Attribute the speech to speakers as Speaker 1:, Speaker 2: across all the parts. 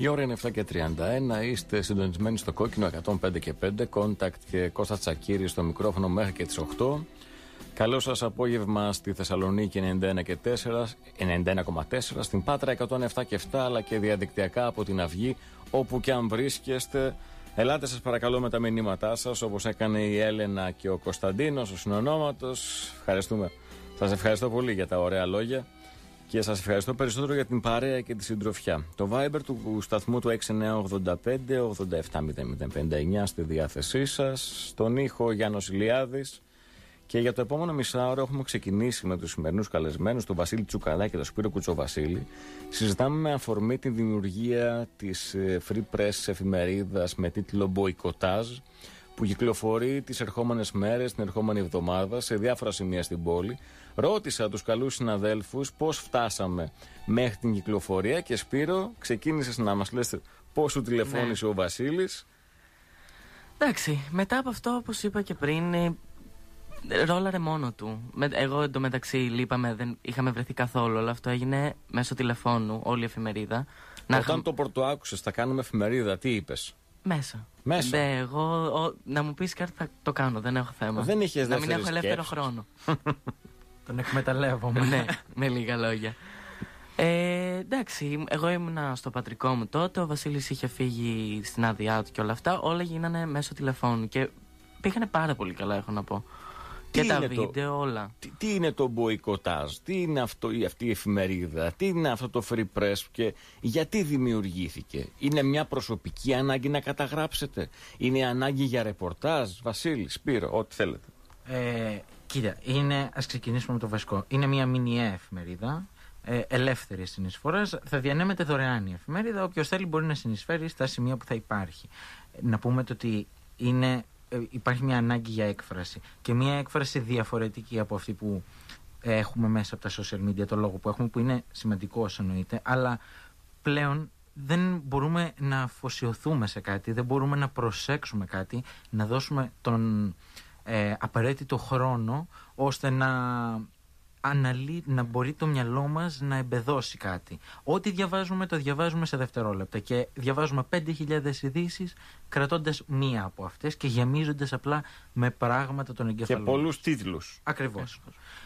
Speaker 1: Η ώρα είναι 7:31. Είστε συντονισμένοι στο κόκκινο 105 και 5. Contact και Κώστα Τσακίρη στο μικρόφωνο μέχρι και τις 8. Καλό σας απόγευμα στη Θεσσαλονίκη 91,4, στην Πάτρα 107 και 7, αλλά και διαδικτυακά από την Αυγή, όπου και αν βρίσκεστε. Ελάτε σας παρακαλώ με τα μηνύματά σας, όπως έκανε η Έλενα και ο Κωνσταντίνος, ο συνονόματος. Ευχαριστούμε. Σας ευχαριστώ πολύ για τα ωραία λόγια και σας ευχαριστώ περισσότερο για την παρέα και τη συντροφιά. Το Viber του σταθμού του 6985 870059 στη διάθεσή σας. Στον ήχο Γιάννος Ηλιάδης. Και για το επόμενο μισάωρο έχουμε ξεκινήσει με τους σημερινούς καλεσμένους, τον Βασίλη Τσουκαλά και τον Σπύρο Κουτσοβασίλη. Συζητάμε με αφορμή τη δημιουργία της Free Press εφημερίδας με τίτλο Μποϊκοτάζ, που κυκλοφορεί τις ερχόμενες μέρες, την ερχόμενη εβδομάδα, σε διάφορα σημεία στην πόλη. Ρώτησα τους καλούς συναδέλφους πώς φτάσαμε μέχρι την κυκλοφορία και Σπύρο, ξεκίνησες να μας λες πώς σου τηλεφώνησε ο Βασίλης.
Speaker 2: Εντάξει, μετά από αυτό, όπως είπα και πριν, ρόλαρε μόνο του. Εγώ εντωμεταξύ λείπαμε, δεν είχαμε βρεθεί καθόλου. Όλο αυτό έγινε μέσω τηλεφώνου, όλη η εφημερίδα.
Speaker 1: Όταν το πρωτοάκουσες, θα κάνουμε εφημερίδα, τι είπες?
Speaker 2: Μέσα.
Speaker 1: Ναι,
Speaker 2: εγώ να μου πεις κάτι θα το κάνω, δεν έχω θέμα.
Speaker 1: Δεν είχες
Speaker 2: να μην έχω ελεύθερο χρόνο.
Speaker 3: Τον εκμεταλλεύομαι.
Speaker 2: Ναι, με λίγα λόγια. Εντάξει, εγώ ήμουνα στο πατρικό μου τότε, ο Βασίλης είχε φύγει στην άδειά του και όλα αυτά. Όλα γίνανε μέσω τηλεφώνου και πήγανε πάρα πολύ καλά, έχω να πω. Και τα βίντεο, όλα.
Speaker 1: Τι είναι το μποϊκοτάζ, τι είναι αυτή η εφημερίδα, τι είναι αυτό το Free Press και γιατί δημιουργήθηκε? Είναι μια προσωπική ανάγκη να καταγράψετε? Είναι ανάγκη για ρεπορτάζ? Βασίλη, Σπύρο, ό,τι θέλετε.
Speaker 3: Κοίτα, ας ξεκινήσουμε με το βασικό. Είναι μια μηνιαία εφημερίδα, ελεύθερη συνεισφοράς. Θα διανέμεται δωρεάν η εφημερίδα. Όποιος θέλει μπορεί να συνεισφέρει στα σημεία που θα υπάρχει. Να πούμε ότι υπάρχει μια ανάγκη για έκφραση και μια έκφραση διαφορετική από αυτή που έχουμε μέσα από τα social media, το λόγο που έχουμε, που είναι σημαντικός εννοείται, αλλά πλέον δεν μπορούμε να αφοσιωθούμε σε κάτι, δεν μπορούμε να προσέξουμε κάτι, να δώσουμε τον απαραίτητο χρόνο ώστε να μπορεί το μυαλό μας να εμπεδώσει κάτι. Ό,τι διαβάζουμε το διαβάζουμε σε δευτερόλεπτα και διαβάζουμε 5.000 ειδήσεις κρατώντας μία από αυτές και γεμίζοντας απλά με πράγματα των εγκεφαλών.
Speaker 1: Και πολλούς τίτλους.
Speaker 3: Ακριβώς.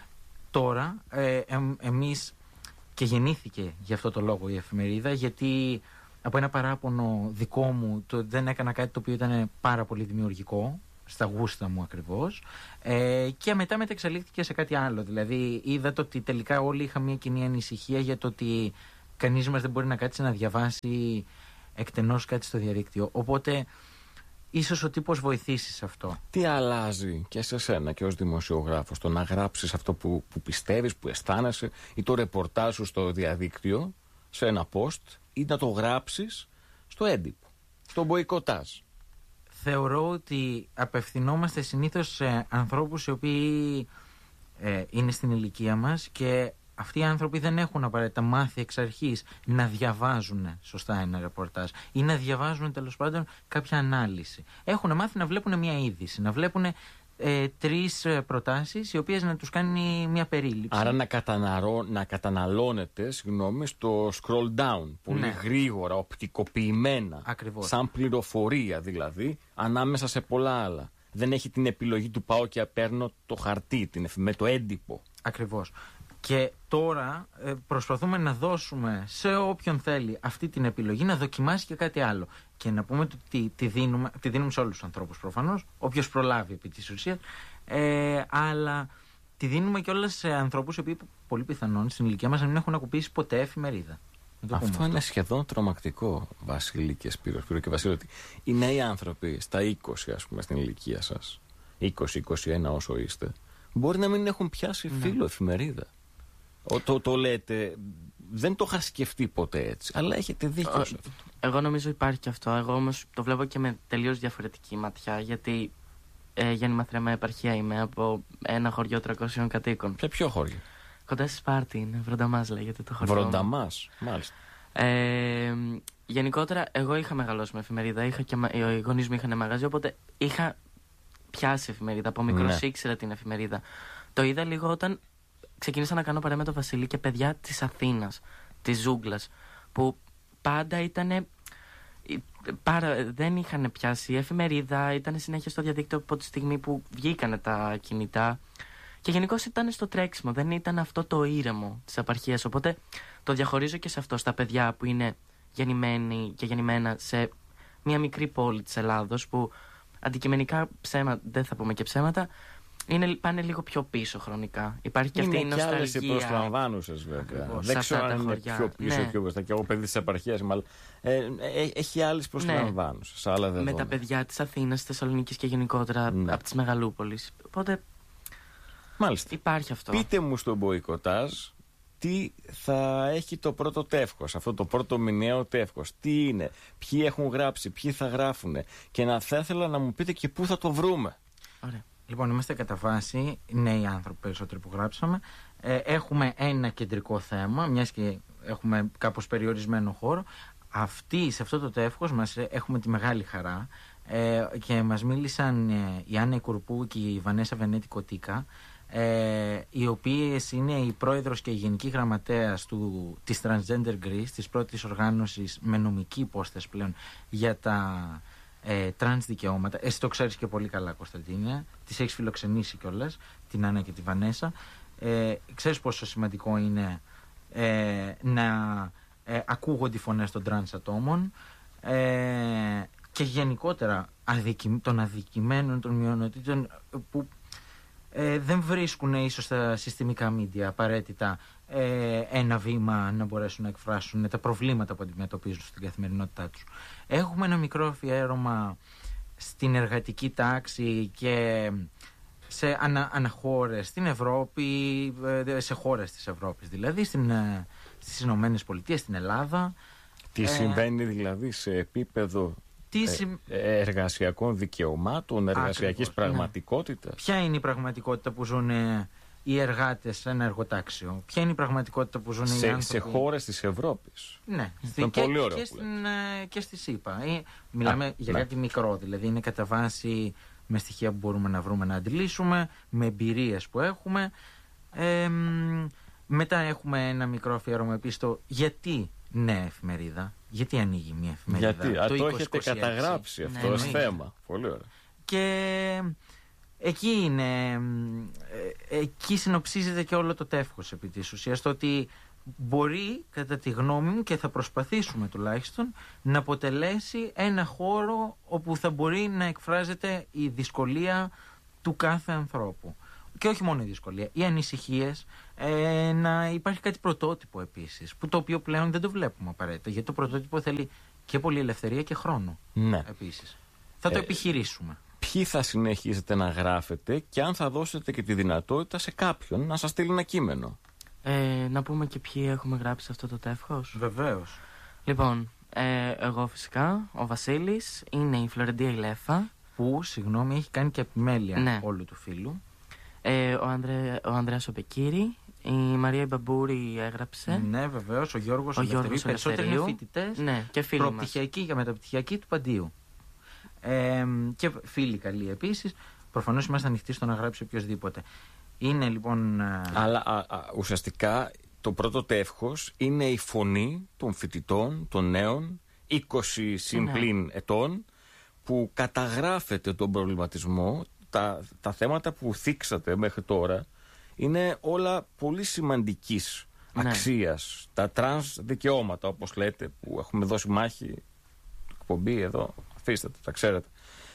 Speaker 3: Τώρα εμείς, και γεννήθηκε γι' αυτό το λόγο η εφημερίδα, γιατί από ένα παράπονο δικό μου δεν έκανα κάτι το οποίο ήταν πάρα πολύ δημιουργικό στα γούστα μου ακριβώς, και μετά μεταξελίχθηκε σε κάτι άλλο. Δηλαδή είδατε ότι τελικά όλοι είχαμε μια κοινή ανησυχία για το ότι κανείς μας δεν μπορεί να κάτσει να διαβάσει εκτενώς κάτι στο διαδίκτυο, οπότε ίσως ο τύπος βοηθήσει σε αυτό.
Speaker 1: Τι αλλάζει και σε σένα και ως δημοσιογράφος το να γράψεις αυτό που πιστεύεις, που αισθάνεσαι, ή το ρεπορτάζ σου στο διαδίκτυο σε ένα post, ή να το γράψεις στο έντυπο, στο μποϊκοτάζ?
Speaker 3: Θεωρώ ότι απευθυνόμαστε συνήθως σε ανθρώπους οι οποίοι είναι στην ηλικία μας και αυτοί οι άνθρωποι δεν έχουν απαραίτητα μάθει εξ αρχής να διαβάζουν σωστά ένα ρεπορτάζ ή να διαβάζουν τέλος πάντων κάποια ανάλυση. Έχουν μάθει να βλέπουν μια είδηση, να βλέπουν τρεις προτάσεις οι οποίες να τους κάνει μια περίληψη.
Speaker 1: Άρα να καταναλώνεται στο scroll down πολύ γρήγορα, οπτικοποιημένα.
Speaker 3: Ακριβώς.
Speaker 1: Σαν πληροφορία δηλαδή, ανάμεσα σε πολλά άλλα. Δεν έχει την επιλογή του πάω και παίρνω το χαρτί, με το έντυπο.
Speaker 3: Ακριβώς. Και τώρα προσπαθούμε να δώσουμε σε όποιον θέλει αυτή την επιλογή να δοκιμάσει και κάτι άλλο. Και να πούμε ότι τη δίνουμε σε όλους τους ανθρώπους προφανώς, όποιος προλάβει επί της ουσίας, αλλά τη δίνουμε και όλα σε ανθρώπους οι οποίοι πολύ πιθανόν στην ηλικία μας να μην έχουν ακουπήσει ποτέ εφημερίδα.
Speaker 1: Αυτό είναι σχεδόν τρομακτικό, Βασίλη και Σπύρο και Βασίλη, ότι οι νέοι άνθρωποι στα 20, ας πούμε, στην ηλικία σας, 20-21 όσο είστε, μπορεί να μην έχουν πιάσει φύλλο εφημερίδα. Το λέτε, δεν το είχα σκεφτεί ποτέ έτσι, αλλά έχετε δίκιο σε αυτό.
Speaker 2: Εγώ νομίζω υπάρχει και αυτό. Εγώ όμως το βλέπω και με τελείως διαφορετική ματιά, γιατί Γιάννη Μαθρέμα επαρχία είμαι, από ένα χωριό 300 κατοίκων.
Speaker 1: Ποιο χωριό?
Speaker 2: Κοντά στη Σπάρτη είναι, Βρονταμάς λέγεται το χωριό.
Speaker 1: Βρονταμάς, μάλιστα.
Speaker 2: Γενικότερα, εγώ είχα μεγαλώσει με εφημερίδα, οι γονείς μου είχαν μαγαζί, οπότε είχα πιάσει εφημερίδα. Από μικρός ήξερα την εφημερίδα. Το είδα λίγο όταν ξεκίνησα να κάνω παρέα με τον Βασίλη και παιδιά της Αθήνας, της ζούγκλας, που πάντα ήταν Δεν είχαν πιάσει εφημερίδα, ήταν συνέχεια στο διαδίκτυο από τη στιγμή που βγήκανε τα κινητά. Και γενικώς ήταν στο τρέξιμο, δεν ήταν αυτό το ήρεμο της απαρχίας. Οπότε το διαχωρίζω και σε αυτό, στα παιδιά που είναι γεννημένοι και γεννημένα σε μια μικρή πόλη της Ελλάδος, που αντικειμενικά δεν θα πούμε και ψέματα, πάνε λίγο πιο πίσω χρονικά. Υπάρχει και αυτή η νοσταλγία.
Speaker 1: Είναι και άλλες οι προσλαμβάνουσες βέβαια. Δεν ξέρω αν είναι πιο πίσω και όπως. Και εγώ παιδί της επαρχίας, μάλλον. Έχει άλλες προσλαμβάνουσες.
Speaker 2: Ναι. Με τα παιδιά της Αθήνας, της Θεσσαλονίκης και γενικότερα από τις μεγαλούπολεις. Οπότε.
Speaker 1: Μάλιστα.
Speaker 2: Υπάρχει αυτό.
Speaker 1: Πείτε μου στο μποϊκοτάζ τι θα έχει το πρώτο τεύχος, αυτό το πρώτο μηνιαίο τεύχος. Τι είναι, ποιοι έχουν γράψει, ποιοι θα γράφουν. Και θα ήθελα να μου πείτε και πού θα το βρούμε.
Speaker 2: Ωραία.
Speaker 3: Λοιπόν, είμαστε κατά βάση νέοι άνθρωποι περισσότεροι που γράψαμε. Έχουμε ένα κεντρικό θέμα, μιας και έχουμε κάπως περιορισμένο χώρο. Σε αυτό το τεύχος μας έχουμε τη μεγάλη χαρά και μας μίλησαν η Άννα Κουρπού και η Βανέσα Βενέτη Κωτίκα, οι οποίες είναι η πρόεδρος και η γενική γραμματέας της Transgender Greece, της πρώτης οργάνωσης με νομική υπόσταση πλέον για τα τρανς δικαιώματα. Εσύ το ξέρεις και πολύ καλά, Κωνσταντίνια. Τις έχεις φιλοξενήσει κιόλας, την Άννα και τη Βανέσα. Ξέρεις πόσο σημαντικό είναι να ακούγονται οι φωνές των τρανς ατόμων και γενικότερα των αδικημένων, των μειονοτήτων που δεν βρίσκουν ίσως στα συστημικά μίντια απαραίτητα ένα βήμα να μπορέσουν να εκφράσουν τα προβλήματα που αντιμετωπίζουν στην καθημερινότητά τους. Έχουμε ένα μικρό αφιέρωμα στην εργατική τάξη και σε αναχώρες στην Ευρώπη, σε χώρες της Ευρώπης δηλαδή, στις Ηνωμένες Πολιτείες, στην Ελλάδα.
Speaker 1: Τι συμβαίνει δηλαδή σε επίπεδο εργασιακών δικαιωμάτων, εργασιακής πραγματικότητας.
Speaker 3: Ναι. Ποια είναι η πραγματικότητα που ζουν οι εργάτες σε ένα εργοτάξιο? Ποια είναι η πραγματικότητα που ζουν οι άνθρωποι
Speaker 1: σε χώρες της Ευρώπης?
Speaker 3: Ναι,
Speaker 1: πολύ ωραίο
Speaker 3: και στη ΣΥΠΑ. Μιλάμε για κάτι μικρό, δηλαδή είναι κατά βάση με στοιχεία που μπορούμε να βρούμε, να αντιλήσουμε, με εμπειρίες που έχουμε. Μετά έχουμε ένα μικρό αφιέρωμα επίσης στο γιατί νέα εφημερίδα. Γιατί ανοίγει μια εφημερίδα?
Speaker 1: Γιατί, το έχετε καταγράψει αυτό ως θέμα. Πολύ ωραία.
Speaker 3: Και εκεί συνοψίζεται και όλο το τεύχος επί της ουσίας, το ότι μπορεί, κατά τη γνώμη μου, και θα προσπαθήσουμε τουλάχιστον, να αποτελέσει ένα χώρο όπου θα μπορεί να εκφράζεται η δυσκολία του κάθε ανθρώπου. Και όχι μόνο η δυσκολία, οι ανησυχίες, να υπάρχει κάτι πρωτότυπο επίσης, που το οποίο πλέον δεν το βλέπουμε απαραίτητα, γιατί το πρωτότυπο θέλει και πολύ ελευθερία και χρόνο.
Speaker 1: Ναι.
Speaker 3: Επίσης. Θα το επιχειρήσουμε.
Speaker 1: Ποιοι θα συνεχίσετε να γράφετε και αν θα δώσετε και τη δυνατότητα σε κάποιον να σας στείλει ένα κείμενο?
Speaker 2: Να πούμε και ποιοι έχουμε γράψει αυτό το τεύχος.
Speaker 3: Βεβαίως.
Speaker 2: Λοιπόν, εγώ φυσικά, ο Βασίλης, είναι η Φλωρεντία Ηλέφα,
Speaker 3: που, συγγνώμη, έχει κάνει και επιμέλεια όλου του φίλου.
Speaker 2: Ο Ανδρέας Οπεκύρη, η Μαρία Μπαμπούρη έγραψε.
Speaker 3: Ναι, βεβαίως, ο Γιώργος Ελευθερίου. Περισσότεροι είναι φοιτητές,
Speaker 2: και φίλοι
Speaker 3: προπτυχιακοί και μεταπτυχιακοί του Παντίου. Και φίλοι καλοί επίσης. Προφανώς είμαστε ανοιχτοί στο να γράψει οποιοδήποτε. Είναι λοιπόν.
Speaker 1: Αλλά ουσιαστικά το πρώτο τεύχος είναι η φωνή των φοιτητών, των νέων, 20 συμπλήν ετών, που καταγράφεται τον προβληματισμό. Τα θέματα που θίξατε μέχρι τώρα είναι όλα πολύ σημαντικής αξίας. Τα τρανς δικαιώματα, όπως λέτε, που έχουμε δώσει μάχη, εκπομπή εδώ, αφήστε τα ξέρετε.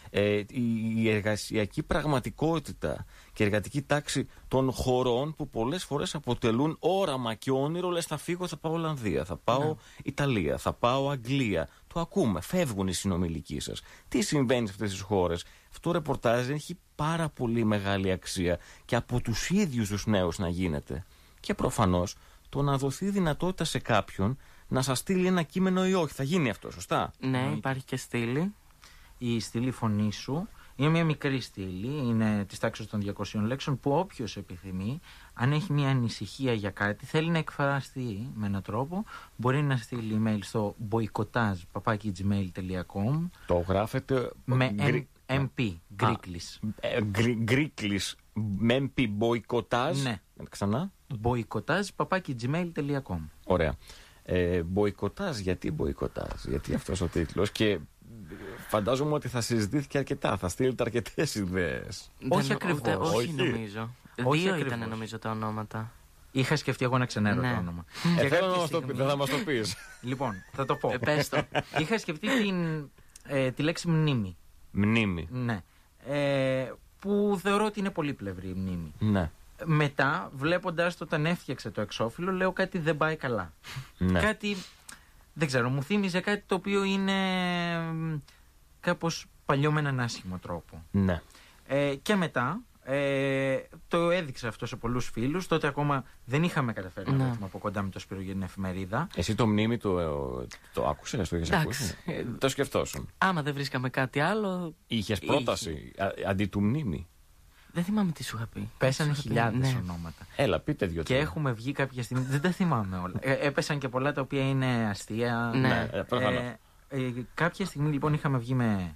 Speaker 1: Η εργασιακή πραγματικότητα και η εργατική τάξη των χωρών που πολλές φορές αποτελούν όραμα και όνειρο. Λες, θα φύγω, θα πάω Ολλανδία, θα πάω Ιταλία, θα πάω Αγγλία. Το ακούμε, φεύγουν οι συνομιλικοί σας. Τι συμβαίνει σε αυτές τις χώρες? Αυτό το ρεπορτάζ έχει πάρα πολύ μεγάλη αξία και από τους ίδιους τους νέους να γίνεται. Και προφανώς το να δοθεί δυνατότητα σε κάποιον να σας στείλει ένα κείμενο ή όχι. Θα γίνει αυτό, σωστά?
Speaker 2: Ναι, υπάρχει και στήλη.
Speaker 3: Η στήλη φωνή σου είναι μια μικρή στήλη, είναι της τάξης των 200 λέξεων, που όποιος επιθυμεί, αν έχει μια ανησυχία για κάτι, θέλει να εκφραστεί με έναν τρόπο, μπορεί να στείλει email στο boycottage@gmail.com.
Speaker 1: Το γράφετε
Speaker 3: με MP, Γκρίκλης.
Speaker 1: Γκρίκλης, με MP, boycottage.
Speaker 3: Ναι.
Speaker 1: Ξανά.
Speaker 3: boycottage@gmail.com.
Speaker 1: Ωραία. Μποϊκοτάζ, γιατί αυτός ο τίτλος? Και φαντάζομαι ότι θα συζητήθηκε αρκετά, θα στείλετε αρκετές ιδέες.
Speaker 3: Όχι ακριβώς.
Speaker 2: Όχι, νομίζω.
Speaker 3: Όχι
Speaker 2: Δύο
Speaker 3: ακριβώς.
Speaker 2: ήταν νομίζω τα ονόματα.
Speaker 3: Είχα σκεφτεί εγώ να ξενέρω
Speaker 2: Ναι.
Speaker 3: το όνομα.
Speaker 1: Θέλω να μας το πει, δεν θα μας το πεις.
Speaker 3: Λοιπόν, θα το πω.
Speaker 2: Πες το.
Speaker 3: Είχα σκεφτεί τη λέξη μνήμη.
Speaker 1: Μνήμη.
Speaker 3: Ναι. Που θεωρώ ότι είναι πολύπλευρη η μνήμη.
Speaker 1: Ναι.
Speaker 3: Μετά, βλέποντας το όταν έφτιαξε το εξώφυλλο, λέω κάτι δεν πάει καλά.
Speaker 1: Ναι.
Speaker 3: Κάτι, δεν ξέρω, μου θύμιζε κάτι το οποίο είναι κάπως παλιό με έναν άσχημο τρόπο.
Speaker 1: Ναι.
Speaker 3: Και μετά, το έδειξα αυτό σε πολλούς φίλους. Τότε ακόμα δεν είχαμε καταφέρει να
Speaker 2: Ναι.
Speaker 3: έρθουμε από κοντά με το Σπύρο για την εφημερίδα.
Speaker 1: Εσύ το μνήμη το άκουσες, το είχες
Speaker 2: Εντάξει.
Speaker 1: ακούσει? Το σκεφτόσουν?
Speaker 2: Άμα δεν βρίσκαμε κάτι άλλο.
Speaker 1: Είχες πρόταση αντί του μνήμη?
Speaker 2: Δεν θυμάμαι τι σου είχα πει.
Speaker 3: Πέσανε
Speaker 2: Σου είχα πει,
Speaker 3: χιλιάδες
Speaker 2: ναι.
Speaker 3: ονόματα.
Speaker 1: Έλα, πείτε
Speaker 3: Και
Speaker 1: δύο-τρία.
Speaker 3: έχουμε βγει κάποια στιγμή. Δεν τα θυμάμαι όλα. Έπεσαν και πολλά τα οποία είναι αστεία.
Speaker 2: Ναι.
Speaker 1: Προφανώς.
Speaker 3: Κάποια στιγμή λοιπόν είχαμε βγει με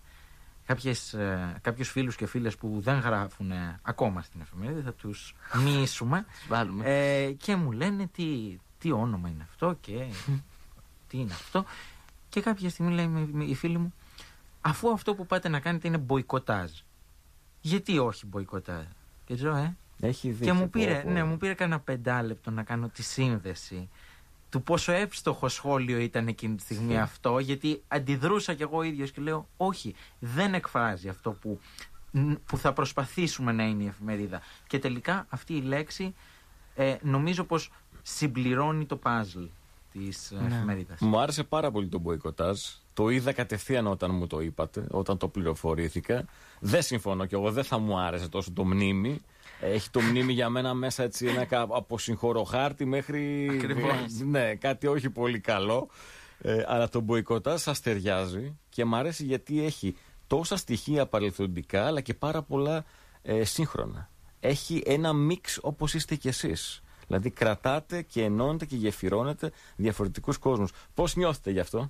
Speaker 3: κάποιους φίλους και φίλες που δεν γράφουν ακόμα στην εφημερίδα. Θα τους μοιήσουμε.
Speaker 2: Βάλουμε.
Speaker 3: Και μου λένε τι όνομα είναι αυτό και τι είναι αυτό. Και κάποια στιγμή λέει η φίλη μου, αφού αυτό που πάτε να κάνετε είναι μποϊκοτάζ, γιατί όχι μποϊκοτάζ? Και ξέρω,
Speaker 1: Έχει δίκιο.
Speaker 3: και μου πήρε,
Speaker 1: πω, πω.
Speaker 3: ναι, μου πήρε κανένα 5 λεπτό να κάνω τη σύνδεση του πόσο εύστοχο σχόλιο ήταν εκείνη τη στιγμή αυτό, γιατί αντιδρούσα κι εγώ ίδιος και λέω όχι, δεν εκφράζει αυτό που θα προσπαθήσουμε να είναι η εφημερίδα. Και τελικά αυτή η λέξη νομίζω πως συμπληρώνει το παζλ της εφημερίδας.
Speaker 1: Μου άρεσε πάρα πολύ το μποϊκοτάζ. Το είδα κατευθείαν όταν μου το είπατε, όταν το πληροφορήθηκα. Δεν συμφωνώ κι εγώ, δεν θα μου άρεσε τόσο το μνήμη. Έχει το μνήμη για μένα μέσα έτσι από συγχωροχάρτη μέχρι.
Speaker 3: Ακριβώς.
Speaker 1: Ναι, κάτι όχι πολύ καλό. Αλλά το μποϊκοτάζ σας ταιριάζει και μου αρέσει γιατί έχει τόσα στοιχεία παρελθοντικά αλλά και πάρα πολλά σύγχρονα. Έχει ένα μίξ όπως είστε κι εσείς. Δηλαδή κρατάτε και ενώνετε και γεφυρώνετε διαφορετικούς κόσμους. Πώς νιώθετε γι' αυτό?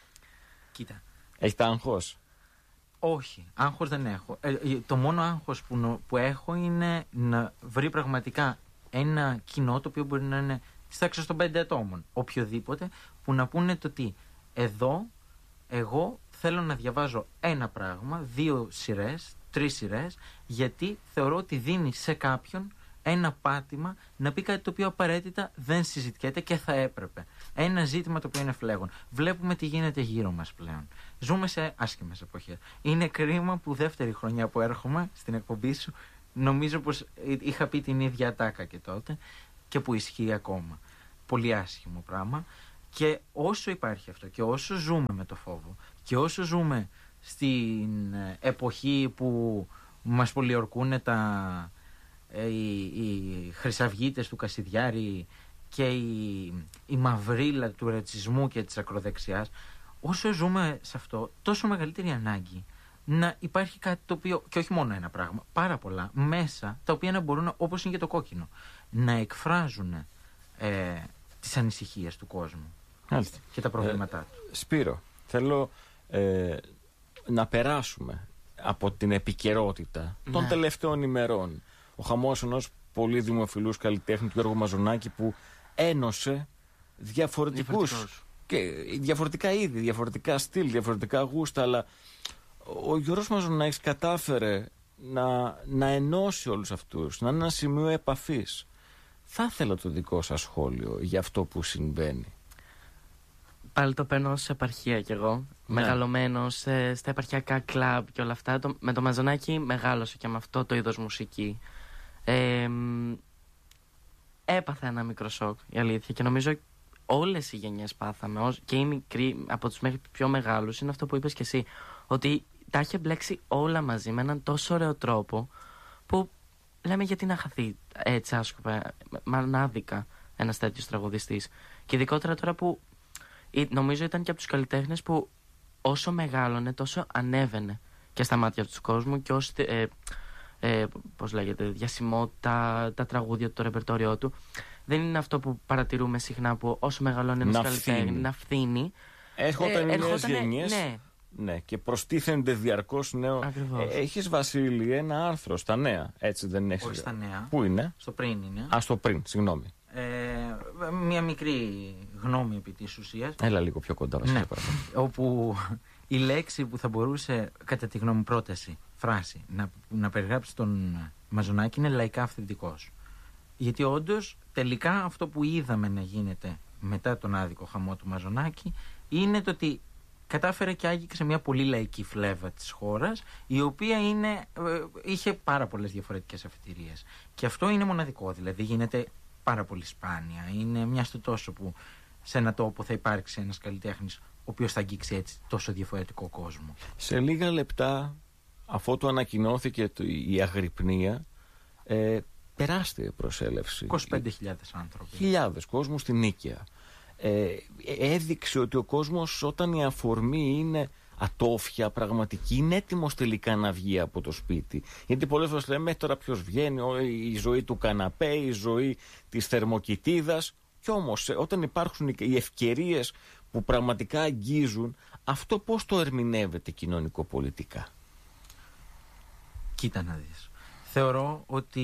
Speaker 3: Κοίτα.
Speaker 1: Έχετε άγχος?
Speaker 3: Όχι, άγχος δεν έχω. Το μόνο άγχος που έχω είναι να βρει πραγματικά ένα κοινό το οποίο μπορεί να είναι στη τάξη των 5 ατόμων, οποιοδήποτε, που να πούνε το τι. Εδώ, εγώ θέλω να διαβάζω ένα πράγμα, 2 σειρές, 3 σειρές, γιατί θεωρώ ότι δίνει σε κάποιον ένα πάτημα να πει κάτι το οποίο απαραίτητα δεν συζητιέται και θα έπρεπε. Ένα ζήτημα το οποίο είναι φλέγον. Βλέπουμε τι γίνεται γύρω μας πλέον. Ζούμε σε άσχημες εποχές. Είναι κρίμα που δεύτερη χρονιά που έρχομαι στην εκπομπή σου, νομίζω πως είχα πει την ίδια ατάκα και τότε και που ισχύει ακόμα. Πολύ άσχημο πράγμα. Και όσο υπάρχει αυτό και όσο ζούμε με το φόβο και όσο ζούμε στην εποχή που μας πολιορκούν οι χρυσαυγίτες του Κασιδιάρη και η μαυρίλα του ρατσισμού και της ακροδεξιάς, όσο ζούμε σε αυτό, τόσο μεγαλύτερη ανάγκη να υπάρχει κάτι το οποίο, και όχι μόνο ένα πράγμα, πάρα πολλά μέσα, τα οποία να μπορούν, όπως είναι και το κόκκινο, να εκφράζουν τις ανησυχίες του κόσμου.
Speaker 1: Μάλιστα.
Speaker 3: Και τα προβλήματά του.
Speaker 1: Σπύρο, θέλω να περάσουμε από την επικαιρότητα των τελευταίων ημερών. Ο χαμός ενός πολύ δημοφιλούς καλλιτέχνη του Γιώργου Μαζονάκη που ένωσε διαφορετικούς και διαφορετικά είδη, διαφορετικά στυλ, διαφορετικά γούστα, αλλά ο Γιώργος Μαζονάκης κατάφερε να ενώσει όλους αυτούς, να είναι ένα σημείο επαφής. Θα ήθελα το δικό σας σχόλιο για αυτό που συμβαίνει.
Speaker 2: Πάλι το παίρνω σε επαρχία κι εγώ.
Speaker 1: Ναι.
Speaker 2: Μεγαλωμένος στα επαρχιακά κλαμπ και όλα αυτά. Με το Μαζονάκη μεγάλωσε και με αυτό το είδος μουσική. Έπαθα ένα μικρό σοκ, η αλήθεια, και νομίζω όλες οι γενιές πάθαμε. Και οι μικροί, από τους μέχρι πιο μεγάλους, είναι αυτό που είπες κι εσύ. Ότι τα είχε μπλέξει όλα μαζί με έναν τόσο ωραίο τρόπο που λέμε γιατί να χαθεί έτσι άσκοπα, μανάδικα ένας τέτοιος τραγουδιστής. Και ειδικότερα τώρα που νομίζω ήταν και από τους καλλιτέχνες που όσο μεγάλωνε τόσο ανέβαινε και στα μάτια του κόσμου και ως πώς λέγεται, διασημότητα, τα τραγούδια, το ρεπερτόριό του. Δεν είναι αυτό που παρατηρούμε συχνά, που όσο μεγαλώνει ένας καλλιτέχνης να φθήνει.
Speaker 1: Έρχονταν νέες γενιές.
Speaker 2: Ναι.
Speaker 1: Και προστίθενται διαρκώς νέο. Έχεις, Βασίλη, ένα άρθρο στα νέα, έτσι δεν έχεις?
Speaker 3: Όχι στα νέα.
Speaker 1: Πού είναι?
Speaker 3: Στο πριν είναι.
Speaker 1: Στο πριν, συγγνώμη.
Speaker 3: μια μικρή γνώμη επί της ουσίας.
Speaker 1: Έλα λίγο πιο κοντά, βασικά.
Speaker 3: Ναι, όπου η λέξη που θα μπορούσε, κατά τη γνώμη μου, πρόταση, φράση, να περιγράψει τον Μαζονάκη είναι λαϊκά αυθεντικός. Γιατί όντως τελικά αυτό που είδαμε να γίνεται μετά τον άδικο χαμό του Μαζονάκη είναι το ότι κατάφερε και άγγιξε μια πολύ λαϊκή φλέβα της χώρας, η οποία είχε πάρα πολλές διαφορετικές αφετηρίες. Και αυτό είναι μοναδικό, δηλαδή γίνεται πάρα πολύ σπάνια. Είναι μια στο τόσο που σε ένα τόπο θα υπάρξει ένας καλλιτέχνης ο οποίος θα αγγίξει έτσι τόσο διαφορετικό κόσμο.
Speaker 1: Σε λίγα λεπτά, αφού του ανακοινώθηκε η αγρυπνία, τεράστια προσέλευση.
Speaker 3: 25.000 άνθρωποι.
Speaker 1: Χιλιάδες κόσμου στην Νίκαια. Έδειξε ότι ο κόσμος, όταν η αφορμή είναι ατόφια, πραγματική, είναι έτοιμος τελικά να βγει από το σπίτι. Γιατί πολλές φορές λέμε τώρα ποιος βγαίνει, η ζωή του καναπέ, η ζωή της θερμοκοιτίδας. Κι όμως όταν υπάρχουν οι ευκαιρίες που πραγματικά αγγίζουν, αυτό πώς το ερμηνεύεται κοινωνικοπολιτικά?
Speaker 3: Κοίτα να δεις. Θεωρώ ότι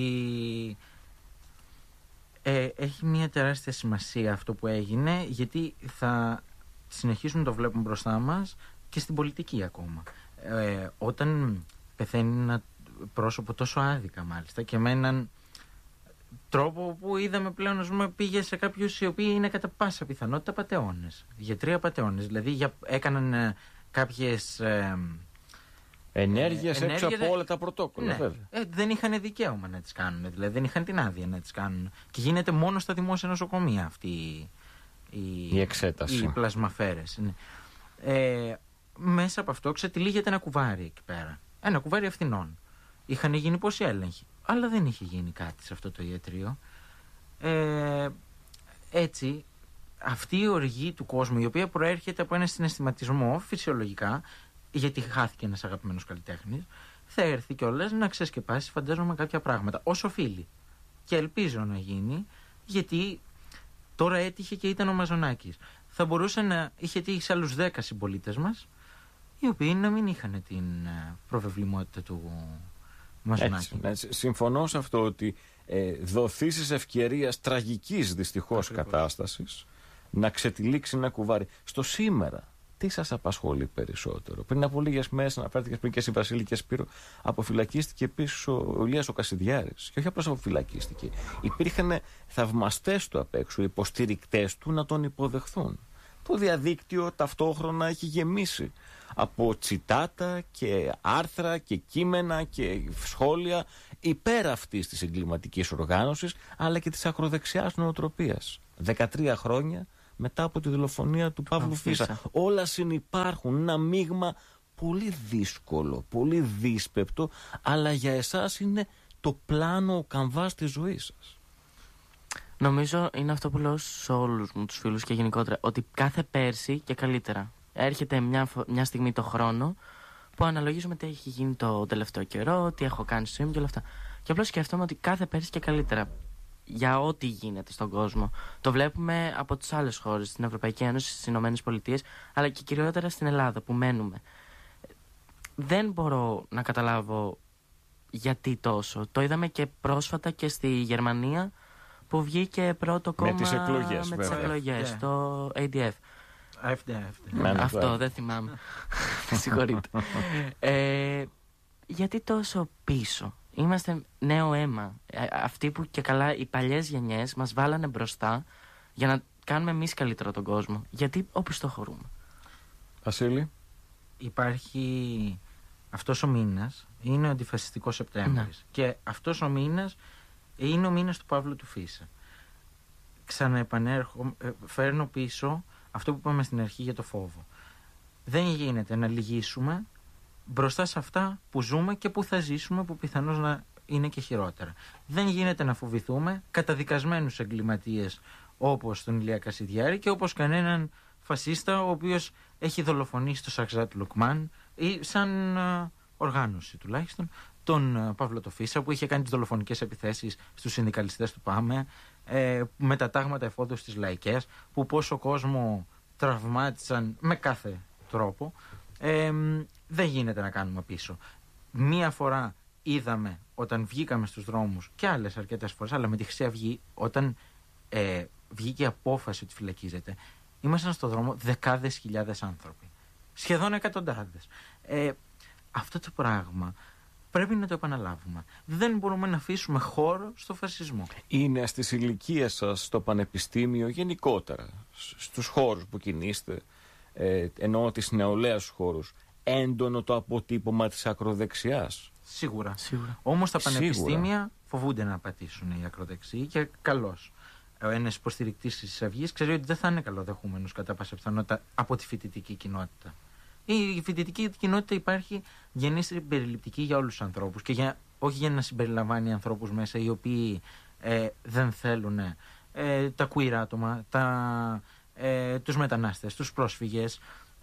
Speaker 3: έχει μια τεράστια σημασία αυτό που έγινε, γιατί θα συνεχίσουμε να το βλέπουμε μπροστά μας και στην πολιτική ακόμα. Όταν πεθαίνει ένα πρόσωπο τόσο άδικα μάλιστα και με έναν τρόπο που είδαμε πλέον, ας πούμε, πήγε σε κάποιους οι οποίοι είναι κατά πάσα πιθανότητα πατεώνες, γιατροί απατεώνες, δηλαδή έκαναν κάποιες
Speaker 1: ενέργειες έξω από όλα τα πρωτόκολλα.
Speaker 3: Ναι. Δεν είχαν δικαίωμα να τις κάνουν, δηλαδή δεν είχαν την άδεια να τις κάνουν. Και γίνεται μόνο στα δημόσια νοσοκομεία αυτή η εξέταση. Οι πλασμαφέρες. Ναι. Μέσα από αυτό ξετυλίγεται ένα κουβάρι εκεί πέρα. Ένα κουβάρι ευθυνών. Είχαν γίνει πόσοι έλεγχοι, αλλά δεν είχε γίνει κάτι σε αυτό το ιατρείο. Έτσι, αυτή η οργή του κόσμου, η οποία προέρχεται από ένα συναισθηματισμό φυσιολογικά, γιατί χάθηκε ένας αγαπημένος καλλιτέχνης, θα έρθει κιόλας να ξεσκεπάσει, φαντάζομαι, κάποια πράγματα. Ως οφείλει. Και ελπίζω να γίνει, γιατί τώρα έτυχε και ήταν ο Μαζονάκης. Θα μπορούσε να είχε τύχει σε άλλους 10 συμπολίτες μας, οι οποίοι να μην είχαν την προβεβλημότητα του Μαζονάκη.
Speaker 1: Έτσι. Συμφωνώ σε αυτό, ότι δοθήσεις ευκαιρίας τραγικής δυστυχώς κατάστασης να ξετυλίξει ένα κουβάρι. Στο σήμερα, τι σας απασχολεί περισσότερο? Πριν από λίγες μέρες, αναφέρθηκες πριν και εσύ, Βασίλη και Σπύρο, αποφυλακίστηκε επίσης ο Ηλίας ο Κασιδιάρης. Και όχι απλώς αποφυλακίστηκε. Υπήρχαν θαυμαστές του απ' έξω, υποστηρικτές του να τον υποδεχθούν. Το διαδίκτυο ταυτόχρονα έχει γεμίσει από τσιτάτα και άρθρα και κείμενα και σχόλια υπέρ αυτής της εγκληματικής οργάνωσης, αλλά και της ακροδεξιάς νοοτροπίας. 13 χρόνια μετά από τη δολοφονία του Παύλου Φίσα. Όλα συνυπάρχουν, ένα μείγμα πολύ δύσκολο, πολύ δύσπεπτο, αλλά για εσάς είναι το πλάνο, ο καμβάς της ζωής σας.
Speaker 2: Νομίζω είναι αυτό που λέω σε όλους μου τους φίλους και γενικότερα, ότι κάθε πέρσι και καλύτερα. Έρχεται μια στιγμή το χρόνο που αναλογίζουμε τι έχει γίνει το τελευταίο καιρό, τι έχω κάνει στο stream και όλα αυτά. Και απλώς σκέφτομαι ότι κάθε πέρσι και καλύτερα για ό,τι γίνεται στον κόσμο. Το βλέπουμε από τις άλλες χώρες, στην Ευρωπαϊκή Ένωση, στις Ηνωμένες Πολιτείες, αλλά και κυριότερα στην Ελλάδα που μένουμε. Δεν μπορώ να καταλάβω γιατί τόσο. Το είδαμε και πρόσφατα και στη Γερμανία, που βγήκε πρώτο κόμμα
Speaker 1: με τις εκλογές,
Speaker 2: το ADF. Αυτό δεν θυμάμαι. Συγχωρείτε. Γιατί τόσο πίσω? Είμαστε νέο αίμα. Αυτοί που και καλά οι παλιές γενιές μας βάλανε μπροστά για να κάνουμε εμείς καλύτερο τον κόσμο. Γιατί οπισθοχωρούμε?
Speaker 1: Βασίλη.
Speaker 3: Υπάρχει αυτός ο μήνας, είναι ο αντιφασιστικός Σεπτέμβρης. Ναι. Και αυτός ο μήνας είναι ο μήνας του Παύλου του Φίσα. Φέρνω πίσω αυτό που είπαμε στην αρχή για το φόβο. Δεν γίνεται να λυγίσουμε μπροστά σε αυτά που ζούμε και που θα ζήσουμε, που πιθανώς να είναι και χειρότερα. Δεν γίνεται να φοβηθούμε καταδικασμένους εγκληματίες όπως τον Ηλία Κασιδιάρη και όπως κανέναν φασίστα ο οποίος έχει δολοφονήσει τον Σαχζάτ Λουκμάν ή σαν οργάνωση τουλάχιστον τον Παύλο το Φίσα, που είχε κάνει τις δολοφονικές επιθέσεις στους συνδικαλιστές του ΠΑΜΕ, με τα τάγματα εφόδου στις λαϊκές, που πόσο κόσμο τραυμάτισαν με κάθε τρόπο. Δεν γίνεται να κάνουμε πίσω. Μία φορά είδαμε όταν βγήκαμε στους δρόμους, και άλλες αρκετές φορές, αλλά με τη Χρυσή Αυγή, όταν βγήκε η απόφαση ότι φυλακίζεται, ήμασταν στο δρόμο δεκάδες χιλιάδες άνθρωποι. Σχεδόν εκατοντάδες. Αυτό το πράγμα πρέπει να το επαναλάβουμε. Δεν μπορούμε να αφήσουμε χώρο στο φασισμό.
Speaker 1: Είναι στις ηλικίες σας, στο πανεπιστήμιο, γενικότερα, στους χώρους που κινείστε, εννοώ τις νεολαίας χώρους, έντονο το αποτύπωμα της ακροδεξιάς?
Speaker 3: Σίγουρα. Όμως τα πανεπιστήμια φοβούνται να πατήσουν οι ακροδεξιοί και καλώς. Ένας υποστηρικτής της Αυγής ξέρει ότι δεν θα είναι καλοδεχούμενος κατά πάσα πιθανότητα από τη φοιτητική κοινότητα. Η φοιτητική κοινότητα υπάρχει γεννήστερη περιληπτική για όλους τους ανθρώπους και όχι για να συμπεριλαμβάνει ανθρώπους μέσα οι οποίοι δεν θέλουν τα queer άτομα, τους μετανάστες, τους πρόσφυγες.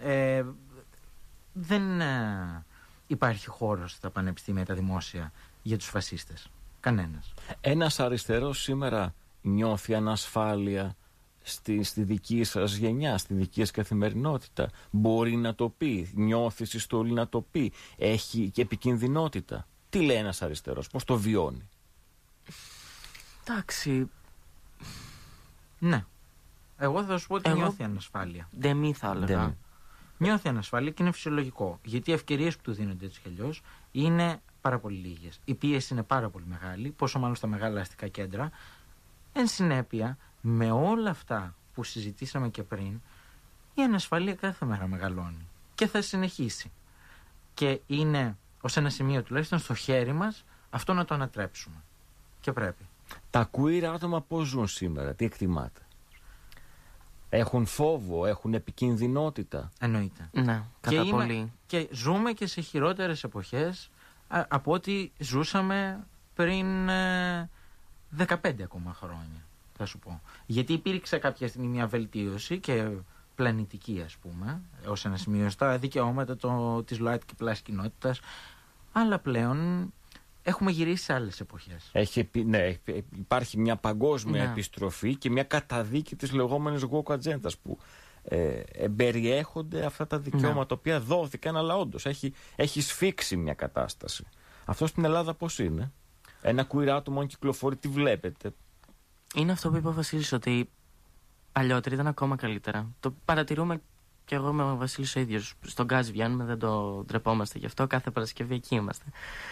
Speaker 3: Δεν υπάρχει χώρος στα πανεπιστήμια, τα δημόσια, για τους φασίστες. Κανένας.
Speaker 1: Ένας αριστερός σήμερα νιώθει ανασφάλεια στη δική σας γενιά, στη δική σας καθημερινότητα? Μπορεί να το πει, νιώθει συστολή να το πει, έχει και επικινδυνότητα? Τι λέει ένας αριστερός, πώς το βιώνει?
Speaker 2: Εντάξει.
Speaker 3: Ναι. Εγώ θα σου πω ότι νιώθει ανασφάλεια.
Speaker 2: Δεν μη θα έλεγα.
Speaker 3: Νιώθει ανασφάλεια και είναι φυσιολογικό. Γιατί οι ευκαιρίες που του δίνονται έτσι κι αλλιώς είναι πάρα πολύ λίγες. Η πίεση είναι πάρα πολύ μεγάλη, πόσο μάλλον στα μεγάλα αστικά κέντρα. Εν συνέπεια, με όλα αυτά που συζητήσαμε και πριν, η ανασφάλεια κάθε μέρα μεγαλώνει και θα συνεχίσει. Και είναι ως ένα σημείο τουλάχιστον στο χέρι μας αυτό να το ανατρέψουμε. Και πρέπει.
Speaker 1: Τα queer άτομα πώς ζουν σήμερα, τι εκτιμάτε? Έχουν φόβο, έχουν επικινδυνότητα?
Speaker 3: Εννοείται.
Speaker 2: Ναι, κατά πολύ.
Speaker 3: Και ζούμε και σε χειρότερες εποχές από ό,τι ζούσαμε πριν 15 ακόμα χρόνια, θα σου πω. Γιατί υπήρξε κάποια στιγμή μια βελτίωση και πλανητική, ας πούμε, ως ένα σημείο στα δικαιώματα της ΛΟΑΤΚΙ και πλάς κοινότητας, αλλά πλέον έχουμε γυρίσει σε άλλες εποχές.
Speaker 1: Υπάρχει μια παγκόσμια επιστροφή και μια καταδίκη της λεγόμενης woke agenda που εμπεριέχονται αυτά τα δικαιώματα τα οποία δόθηκαν, αλλά όντως έχει σφίξει μια κατάσταση. Αυτό στην Ελλάδα πώς είναι? Ένα queer άτομο αν κυκλοφορεί, τι βλέπετε?
Speaker 2: Είναι αυτό που είπε ο Βασίλης, ότι παλιότερα ήταν ακόμα καλύτερα. Το παρατηρούμε και εγώ με ο Βασίλης ο ίδιος. Στον γκάζ βγαίνουμε, δεν το ντρεπόμαστε γι' αυτό. Κάθε Παρασκευή εκεί είμαστε.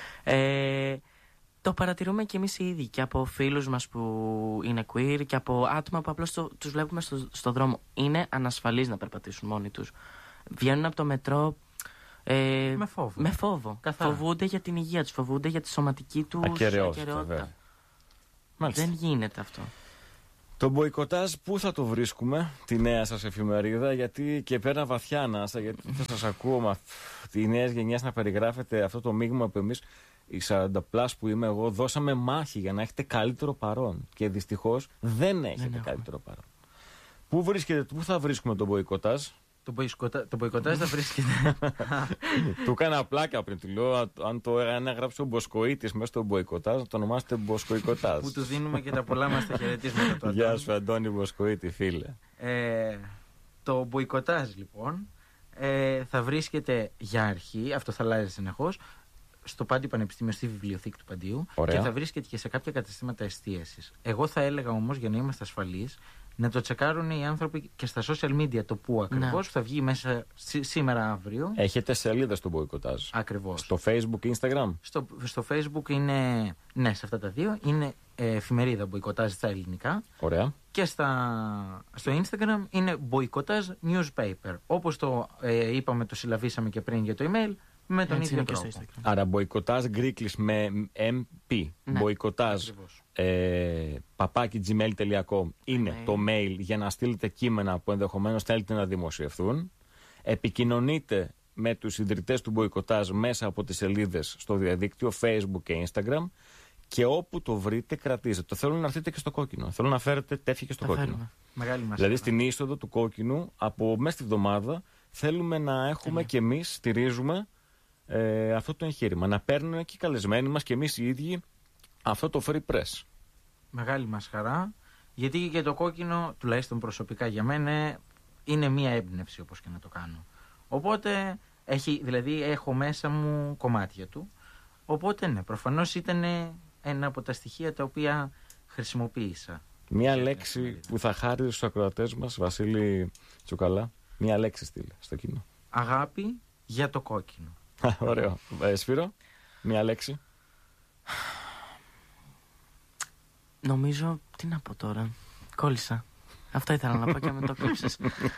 Speaker 2: Το παρατηρούμε και εμείς οι ίδιοι και από φίλους μας που είναι queer και από άτομα που απλώς τους βλέπουμε στο δρόμο. Είναι ανασφαλείς να περπατήσουν μόνοι τους. Βγαίνουν από το μετρό με φόβο.
Speaker 3: Καθαρά.
Speaker 2: Φοβούνται για την υγεία τους, φοβούνται για τη σωματική τους ακεραιότητα. Δεν γίνεται αυτό.
Speaker 1: Το μποϊκοτάζ πού θα το βρίσκουμε, τη νέα σας εφημερίδα? Γιατί και πέρα βαθιά ανάσα, γιατί θα σας ακούω τη νέα γενιά να περιγράφετε αυτό το μείγμα που εμείς οι 40+ που είμαι εγώ δώσαμε μάχη για να έχετε καλύτερο παρόν. Και δυστυχώς δεν έχετε καλύτερο παρόν. Πού θα βρίσκουμε το μποϊκοτάζ?
Speaker 3: Το μποϊκοτάζ θα βρίσκεται.
Speaker 1: Του έκανα πλάκα πριν. Του λέω, αν το έγραψε ο Μποσκοίτης μέσα στο μποϊκοτάζ, το ονομάσετε Μποσκοϊκοτάζ.
Speaker 3: Που του δίνουμε και τα πολλά μας τα χαιρετίσματα του.
Speaker 1: Γεια σου, Αντώνη Μποσκοίτη, φίλε.
Speaker 3: Το μποϊκοτάζ, λοιπόν, θα βρίσκεται για αρχή, αυτό θα αλλάζει συνεχώς, στο Πάντιο Πανεπιστήμιο, στη βιβλιοθήκη του Παντίου.
Speaker 1: Ωραία.
Speaker 3: Και θα βρίσκεται και σε κάποια καταστήματα εστίασης. Εγώ θα έλεγα όμως, για να είμαστε ασφαλείς, να το τσεκάρουν οι άνθρωποι και στα social media το που ακριβώς θα βγει μέσα σήμερα, αύριο.
Speaker 1: Έχετε σελίδα στο μποϊκοτάζ?
Speaker 3: Ακριβώς.
Speaker 1: Στο Facebook, Instagram?
Speaker 3: Στο Facebook είναι, ναι, σε αυτά τα δύο. Είναι εφημερίδα μποϊκοτάζ στα ελληνικά.
Speaker 1: Ωραία.
Speaker 3: Και στο Instagram είναι μποϊκοτάζ newspaper. Όπως το είπαμε, το συλλαβήσαμε και πριν για το email, με τον ίδιο τρόπο.
Speaker 1: Άρα μποϊκοτάζ γκρίκλις με MP. Μποϊκοτάζ @gmail.com είναι το mail για να στείλετε κείμενα που ενδεχομένως θέλετε να δημοσιευθούν. Επικοινωνείτε με τους ιδρυτές του μποϊκοτάζ μέσα από τις σελίδες στο διαδίκτυο Facebook και Instagram, και όπου το βρείτε κρατήστε το. Θέλω να έρθετε και στο κόκκινο. Θέλω να φέρετε τέφια και στο κόκκινο.
Speaker 3: Δηλαδή
Speaker 1: στην είσοδο του κόκκινου από μέσα στη βδομάδα θέλουμε να έχουμε και εμείς, στηρίζουμε αυτό το εγχείρημα. Να παίρνουν και οι καλεσμένοι μας και εμείς οι ίδιοι αυτό το free press.
Speaker 3: Μεγάλη μας χαρά, γιατί και το κόκκινο, τουλάχιστον προσωπικά για μένα, είναι μία έμπνευση όπως και να το κάνω. Οπότε, δηλαδή έχω μέσα μου κομμάτια του. Οπότε ναι, προφανώς ήταν ένα από τα στοιχεία τα οποία χρησιμοποίησα
Speaker 1: Μια λέξη που θα χάρει στους ακροατές μας, Βασίλη Τσουκαλά. Μια λέξη στείλε στο κοινό.
Speaker 3: Αγάπη για το κόκκινο.
Speaker 1: Ωραίο. Σπύρο, μια λέξη.
Speaker 2: Νομίζω, τι να πω τώρα. Κόλλησα. Αυτό ήθελα να πω και με το κλείψες.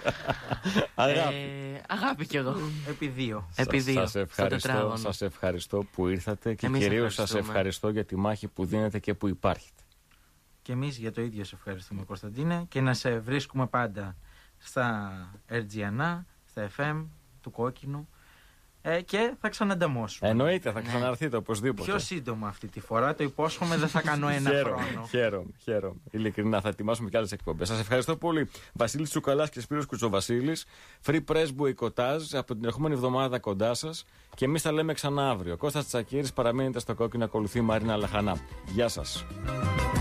Speaker 2: Αγάπη κι εγώ.
Speaker 3: Επί δύο.
Speaker 1: Σας ευχαριστώ που ήρθατε και κυρίως σας ευχαριστώ για τη μάχη που δίνετε και που υπάρχετε.
Speaker 3: Και εμείς για το ίδιο σε ευχαριστούμε, Κωνσταντίνε, και να σε βρίσκουμε πάντα στα RGNA, στα FM του Κόκκινου, και θα ξανανταμώσουμε.
Speaker 1: Εννοείται, θα ξαναρθείτε οπωσδήποτε.
Speaker 3: Πιο σύντομα αυτή τη φορά, το υπόσχομαι, δεν θα κάνω ένα χρόνο.
Speaker 1: Χαίρομαι. Ειλικρινά, θα ετοιμάσουμε και άλλες εκπομπές. Σας ευχαριστώ πολύ. Βασίλης Τσουκαλάς και Σπύρος Κουτσοβασίλης. Free Press Boycottage από την ερχόμενη εβδομάδα κοντά σας. Και εμείς τα λέμε ξανά αύριο. Κώστας Τσακίρης, παραμείνετε στο Κόκκινο, ακολουθεί η Μαρίνα Λαχανά. Γεια σας.